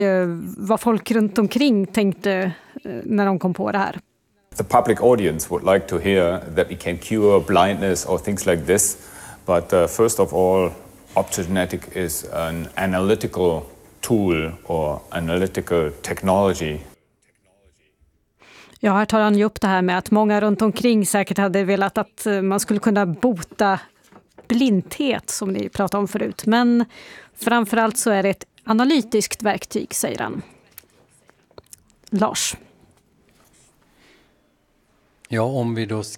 vad folk runt omkring tänkte när de kom på det här. The public audience would like to hear that we can cure blindness or things like this. But first of all, optogenetic is an analytical tool or analytical technology. Ja, här tar han ju upp det här med att många runt omkring säkert hade velat att man skulle kunna bota blindhet som ni pratade om förut. Men framförallt så är det ett analytiskt verktyg, säger han. Lars. Ja, om vi då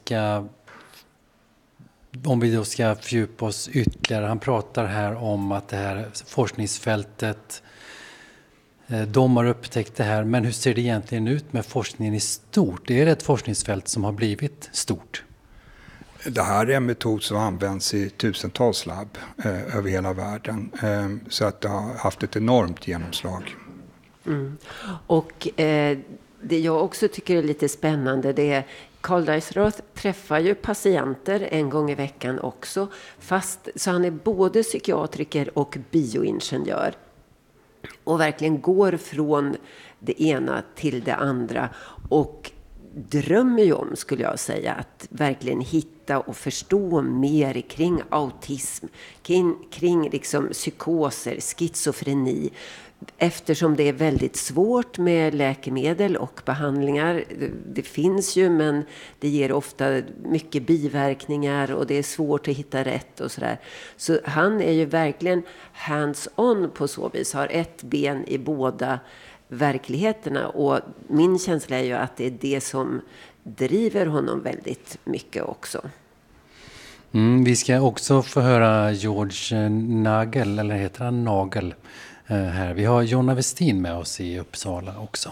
ska fördjupa oss ytterligare. Han pratar här om att det här forskningsfältet, de har upptäckt det här. Men hur ser det egentligen ut med forskningen i stort? Är det ett forskningsfält som har blivit stort? Det här är en metod som används i tusentals labb över hela världen. Så att det har haft ett enormt genomslag. Mm. Och det jag också tycker är lite spännande, det är Karl Deisroth träffar ju patienter en gång i veckan också. Så han är både psykiatriker och bioingenjör. Och verkligen går från det ena till det andra. Och drömmer ju om, skulle jag säga, att verkligen hitta och förstå mer kring autism. Kring liksom psykoser, schizofreni. Eftersom det är väldigt svårt med läkemedel och behandlingar. Det finns ju, men det ger ofta mycket biverkningar och det är svårt att hitta rätt och sådär. Så han är ju verkligen hands-on på så vis. Har ett ben i båda verkligheterna. Och min känsla är ju att det är det som driver honom väldigt mycket också. Vi ska också få höra George Nagel, eller heter han Nagel? Här. Vi har Jonna Westin med oss i Uppsala också.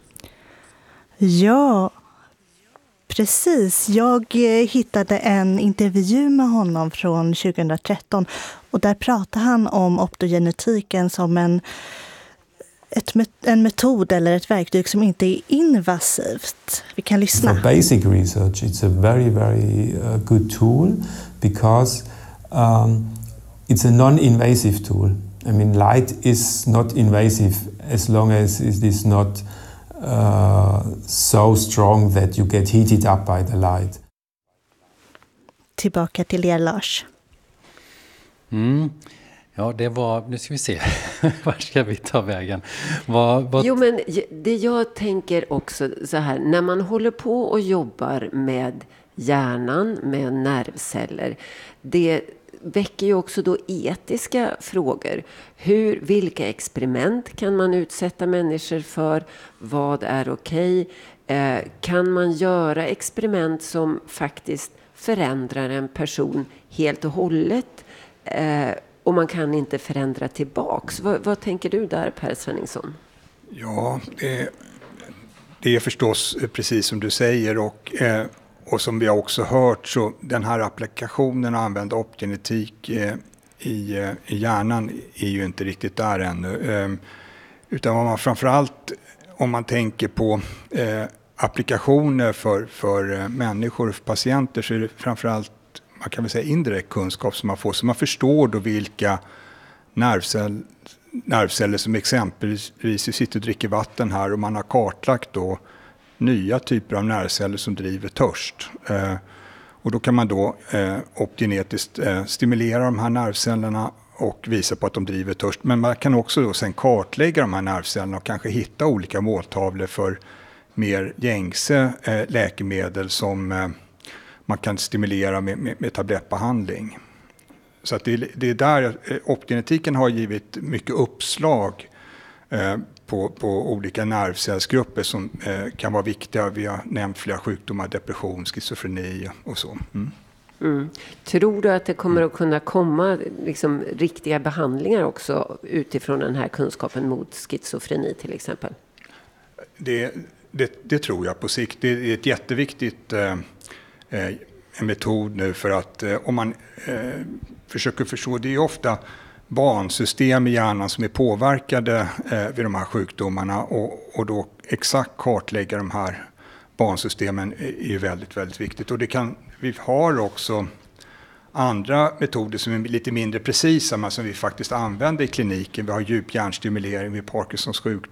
Ja, precis. Jag hittade en intervju med honom från 2013 och där pratade han om optogenetiken som en metod eller ett verktyg som inte är invasivt. Vi kan lyssna. For basic research, it's a very, very good tool because it's a non-invasive tool. I mean, light is not invasive as long as it is not so strong that you get heated up by the light. Tillbaka till er, Lars. Ja, det var... Nu ska vi se. Var ska vi ta vägen? Jo, men det jag tänker också så här. När man håller på och jobbar med hjärnan, med nervceller. Det väcker ju också då etiska frågor. Vilka experiment kan man utsätta människor för? Vad är okej? Kan man göra experiment som faktiskt förändrar en person helt och hållet? Och man kan inte förändra tillbaks. Vad tänker du där, Per Svenningsson? Ja, det är förstås precis som du säger och som vi har också hört, så den här applikationen att använda optogenetik i hjärnan är ju inte riktigt där ännu. Utan vad man framförallt, om man tänker på applikationer för människor och för patienter, så är det framförallt, man kan väl säga, indirekt kunskap som man får. Så man förstår då vilka nervceller som exempelvis sitter och dricker vatten här, och man har kartlagt då nya typer av nervceller som driver törst. Och då kan man då optogenetiskt stimulera de här nervcellerna och visa på att de driver törst. Men man kan också då sen kartlägga de här nervcellerna och kanske hitta olika måltavlor för mer gängse läkemedel som man kan stimulera med tablettbehandling. Så att det är där optogenetiken har givit mycket uppslag på olika nervcellsgrupper som kan vara viktiga. Vi har nämnt flera sjukdomar, depression, schizofreni och så. Tror du att det kommer att kunna komma liksom riktiga behandlingar också utifrån den här kunskapen mot schizofreni till exempel? Det tror jag på sikt. Det är ett jätteviktigt en metod nu, för att om man försöker förstå, det är ofta bansystem i hjärnan som är påverkade vid de här sjukdomarna, och då exakt kartlägga de här bansystemen är ju väldigt, väldigt viktigt. Och vi har också andra metoder som är lite mindre precisa men som vi faktiskt använder i kliniken. Vi har djup hjärnstimulering vid Parkinsons sjukdom.